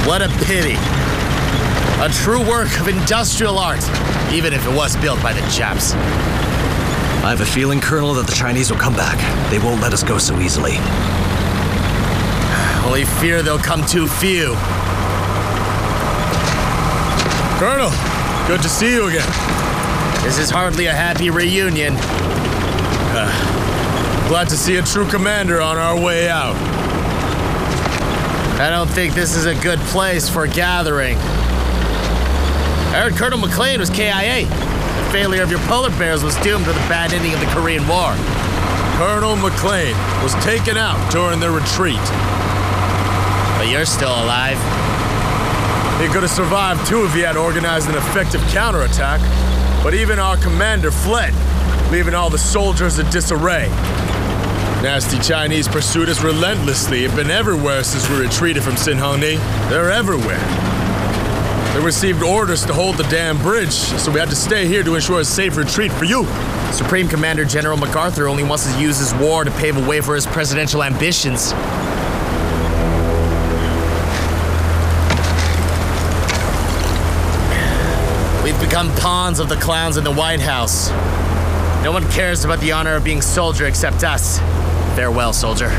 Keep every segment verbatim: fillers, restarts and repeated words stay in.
What a pity. A true work of industrial art, even if it was built by the Japs. I have a feeling, Colonel, that the Chinese will come back. They won't let us go so easily. Only fear they'll come too few. Colonel, good to see you again. This is hardly a happy reunion. Uh, glad to see a true commander on our way out. I don't think this is a good place for gathering. I heard Colonel McLean was K I A. The failure of your polar bears was doomed to the bad ending of the Korean War. Colonel McLean was taken out during the retreat. But you're still alive. He could have survived too if he had organized an effective counterattack. But even our commander fled, leaving all the soldiers in disarray. Nasty Chinese pursued us relentlessly. Have been everywhere since we retreated from Sinhongni. They're everywhere. They received orders to hold the damn bridge, so we had to stay here to ensure a safe retreat for you. Supreme Commander General MacArthur only wants to use his war to pave a way for his presidential ambitions. We've become pawns of the clowns in the White House. No one cares about the honor of being soldier except us. Farewell, soldier.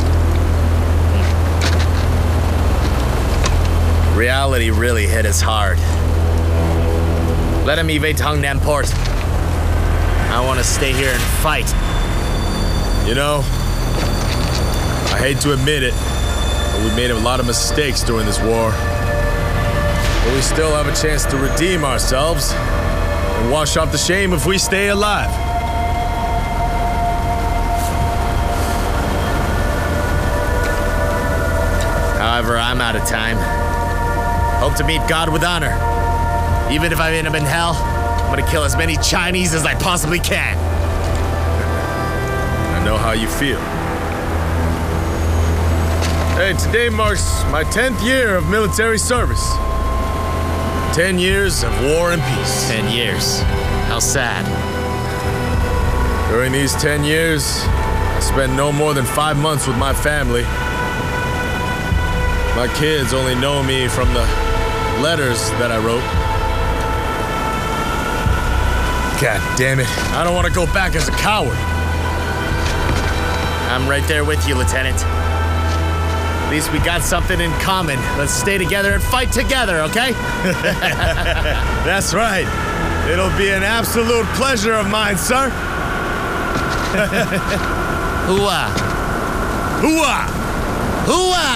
Reality really hit us hard. Let him evade Hongnan Port. I want to stay here and fight. You know, I hate to admit it, but we made a lot of mistakes during this war. But we still have a chance to redeem ourselves and wash off the shame if we stay alive. However, I'm out of time. Hope to meet God with honor. Even if I end up in hell, I'm gonna kill as many Chinese as I possibly can. I know how you feel. Hey, today marks my tenth year of military service. Ten years of war and peace. Ten years. How sad. During these ten years, I spent no more than five months with my family. My kids only know me from the letters that I wrote. God damn it. I don't want to go back as a coward. I'm right there with you, Lieutenant. At least we got something in common. Let's stay together and fight together, okay? That's right. It'll be an absolute pleasure of mine, sir. Hooah. Hooah! Hooah!